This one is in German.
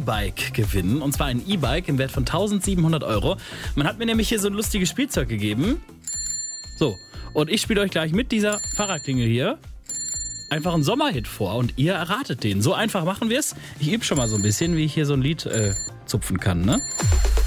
E-Bike gewinnen. Und zwar ein E-Bike im Wert von 1.700 Euro. Man hat mir nämlich hier so ein lustiges Spielzeug gegeben. So, und ich spiele euch gleich mit dieser Fahrradklingel hier einfach einen Sommerhit vor und ihr erratet den. So einfach machen wir es. Ich übe schon mal so ein bisschen, wie ich hier so ein Lied zupfen kann, ne?